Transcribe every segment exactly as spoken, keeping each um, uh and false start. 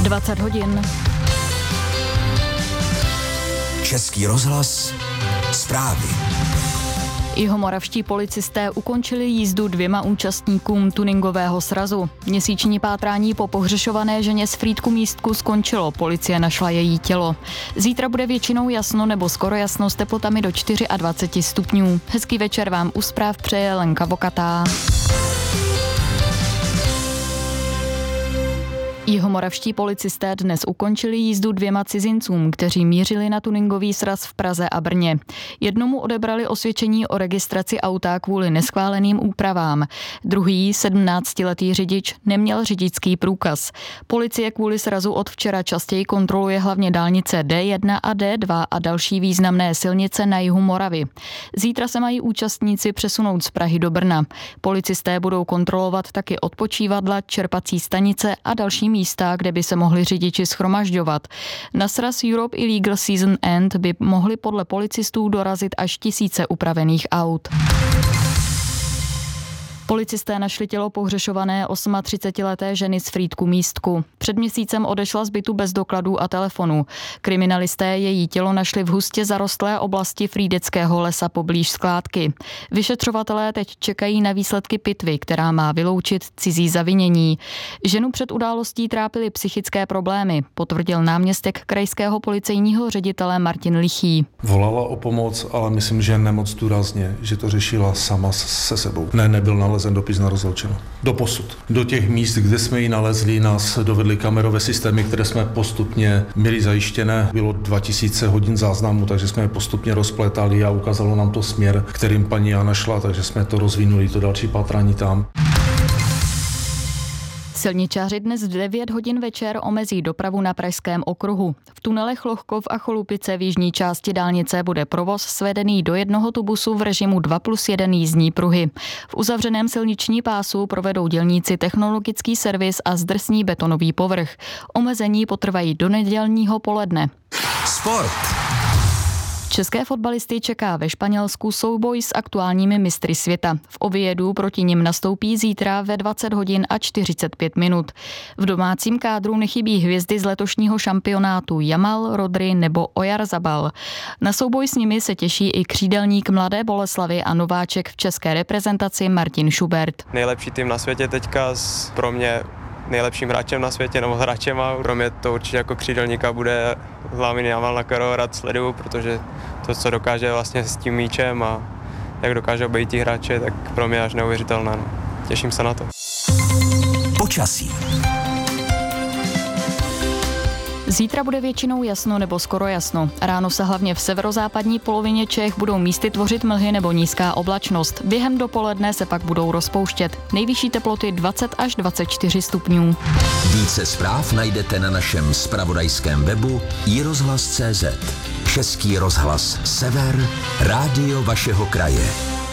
dvacet hodin. Český rozhlas, zprávy. Jihomoravští policisté ukončili jízdu dvěma účastníkům tuningového srazu. Měsíční pátrání po pohřešované ženě z Frýdku Místku skončilo, policie našla její tělo. Zítra bude většinou jasno nebo skoro jasno s teplotami do dvacet čtyři stupňů. Hezký večer vám u zpráv přeje Lenka Vokatá. Jihomoravští policisté dnes ukončili jízdu dvěma cizincům, kteří mířili na tuningový sraz v Praze a Brně. Jednomu odebrali osvědčení o registraci auta kvůli neschváleným úpravám. Druhý, sedmnáctiletý řidič, neměl řidičský průkaz. Policie kvůli srazu od včera častěji kontroluje hlavně dálnice D jedna a D dva a další významné silnice na jihu Moravy. Zítra se mají účastníci přesunout z Prahy do Brna. Policisté budou kontrolovat taky odpočívadla, čerpací stanice a další místa, kde by se mohli řidiči shromažďovat. Na sraz Europe Illegal Season End by mohli podle policistů dorazit až tisíce upravených aut. Policisté našli tělo pohřešované třicetiosmileté ženy z Frýdku Místku. Před měsícem odešla z bytu bez dokladů a telefonu. Kriminalisté její tělo našli v hustě zarostlé oblasti Frýdeckého lesa poblíž skládky. Vyšetřovatelé teď čekají na výsledky pitvy, která má vyloučit cizí zavinění. Ženu před událostí trápily psychické problémy, potvrdil náměstek krajského policejního ředitele Martin Lichý. Volala o pomoc, ale myslím, že nemoc důrazně, že to řešila sama se sebou. Ne, nebyl nalezen dopis na rozloučeno. Doposud. Do těch míst, kde jsme ji nalezli, nás dovedly kamerové systémy, které jsme postupně měli zajištěné. Bylo dva tisíce hodin záznamů, takže jsme je postupně rozplétali a ukázalo nám to směr, kterým paní Jana šla, takže jsme to rozvinuli, to další pátrání tam. Silničáři dnes v devět hodin večer omezí dopravu na pražském okruhu. V tunelech Lohkov a Cholupice v jižní části dálnice bude provoz svedený do jednoho tubusu v režimu dva plus jedna jízdní pruhy. V uzavřeném silniční pásu provedou dělníci technologický servis a zdrsní betonový povrch. Omezení potrvají do nedělního poledne. Sport. České fotbalisty čeká ve Španělsku souboj s aktuálními mistry světa. V Oviedu proti nim nastoupí zítra ve dvacet hodin a čtyřicet pět minut. V domácím kádru nechybí hvězdy z letošního šampionátu Jamal, Rodri nebo Oyarzabal. Na souboj s nimi se těší i křídelník Mladé Boleslavi a nováček v české reprezentaci Martin Schubert. Nejlepší tým na světě teďka pro mě nejlepším hráčem na světě, nebo hráčem a pro mě to určitě jako křídelníka bude Lamine Yamal, na kterého rád sleduju, protože to, co dokáže vlastně s tím míčem a jak dokáže obejít tí hráče, tak pro mě až neuvěřitelné. No. Těším se na to. Počasí. Zítra bude většinou jasno nebo skoro jasno. Ráno se hlavně v severozápadní polovině Čech budou místy tvořit mlhy nebo nízká oblačnost. Během dopoledne se pak budou rozpouštět. Nejvyšší teploty dvacet až dvacet čtyři stupňů. Více zpráv najdete na našem zpravodajském webu i rozhlas tečka cé zet. Český rozhlas Sever, rádio vašeho kraje.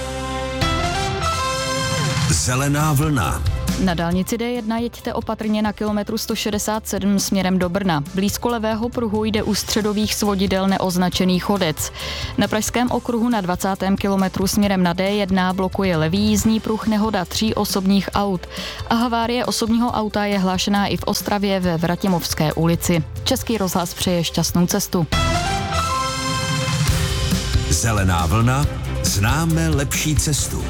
Zelená vlna. Na dálnici D jedna jeďte opatrně na kilometru sto šedesát sedm směrem do Brna. Blízko levého pruhu jde u středových svodidel neoznačený chodec. Na pražském okruhu na dvacátém kilometru směrem na D jedna blokuje levý jízdní pruh nehoda tří osobních aut. A havárie osobního auta je hlášená i v Ostravě ve Vratimovské ulici. Český rozhlas přeje šťastnou cestu. Zelená vlna, známe lepší cestu.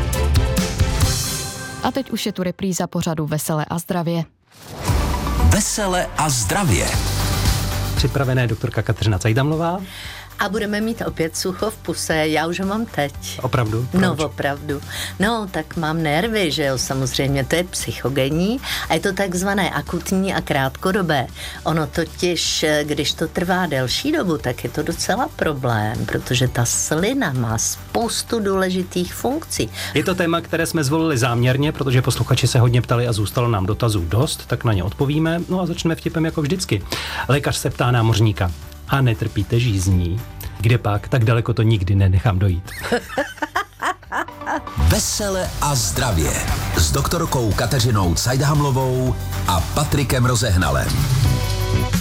A teď už je tu repríza pořadu Vesele a zdravě. Vesele a zdravě. Připravená je doktorka Kateřina Cajdamlová. A budeme mít opět sucho v puse, já už ho mám teď. Opravdu? Proč? No, opravdu. No, tak mám nervy, že jo, samozřejmě, to je psychogenní a je to takzvané akutní a krátkodobé. Ono totiž, když to trvá delší dobu, tak je to docela problém, protože ta slina má spoustu důležitých funkcí. Je to téma, které jsme zvolili záměrně, protože posluchači se hodně ptali a zůstalo nám dotazů dost, tak na ně odpovíme. No a začneme vtipem jako vždycky. Lékař se ptá námořníka: a netrpíte žízní? Kde pak? Tak daleko to nikdy nenechám dojít. Vesele a zdravě s doktorkou Kateřinou Cajdhamlovou a Patrikem Rozehnalem.